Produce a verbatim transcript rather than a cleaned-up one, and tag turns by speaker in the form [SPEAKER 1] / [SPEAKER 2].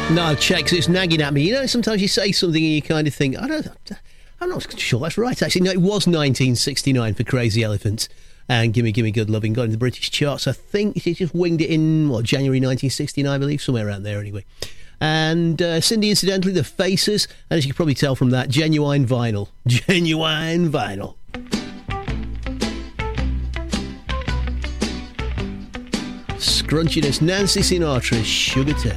[SPEAKER 1] No, check, 'cause it's nagging at me. You know, sometimes you say something and you kind of think, I don't, I'm not sure that's right, actually. No, it was nineteen sixty-nine for Crazy Elephant and Gimme Gimme Good Loving got into the British charts. I think she just winged it in, what, January nineteen sixty-nine, I believe, somewhere around there anyway. And uh, Cindy, incidentally, The Faces, and as you can probably tell from that, Genuine Vinyl. Genuine Vinyl. Scrunchiness, Nancy Sinatra's Sugar Town.